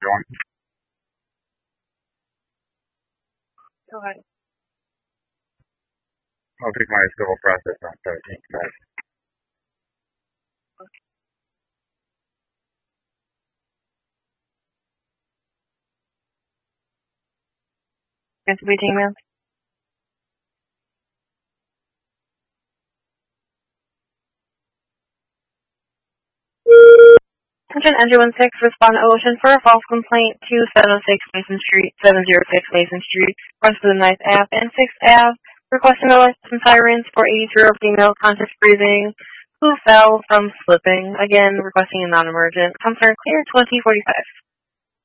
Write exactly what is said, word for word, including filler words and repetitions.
doing? Go ahead. I'll take my civil process on thirteenth. It's waiting now. Attention engine one six, respond to Ocean for a false complaint to seven oh six Mason Street, seven oh six Mason Street, west of the ninth Ave and sixth Ave, requesting no lights and sirens for eighty-three-year-old female conscious breathing who fell from slipping. Again, requesting a non-emergent. Concern clear twenty forty-five.